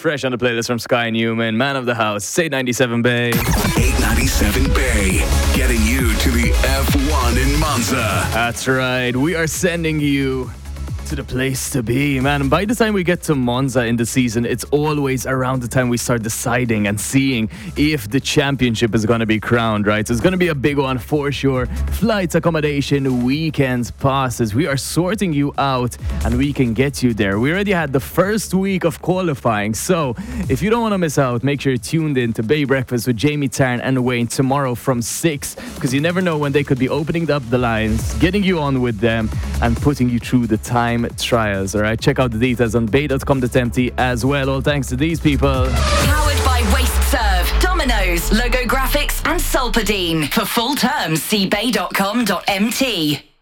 fresh on the playlist from Sky Newman, man of the house. Say 97 Bay. 897 Bay, getting you to the F1 in Monza. That's right. We are sending you to the place to be, man. And by the time we get to Monza in the season, it's always around the time we start deciding and seeing if the championship is going to be crowned, right? So it's going to be a big one for sure. Flights, accommodation, weekends, passes. We are sorting you out and we can get you there. We already had the first week of qualifying. So if you don't want to miss out, make sure you're tuned in to Bay Breakfast with Jamie Tarn and Wayne tomorrow from 6, because you never know when they could be opening up the lines, getting you on with them and putting you through the time trials. All right, check out the details on bay.com.mt as well. All thanks to these people. Powered by WasteServe, Domino's, Logo Graphics and Solpadeine. For full terms, see bay.com.mt.